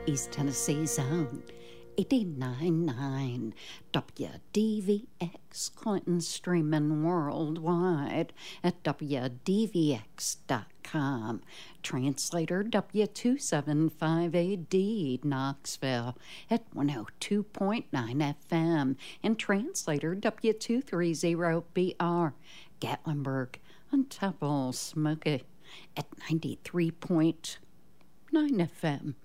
East Tennessee Zone. 89.9 WDVX, Clinton, streaming worldwide at WDVX.com. Translator W275AD, Knoxville at 102.9 FM. And translator W230BR, Gatlinburg on Temple Smoky at 93.9 FM.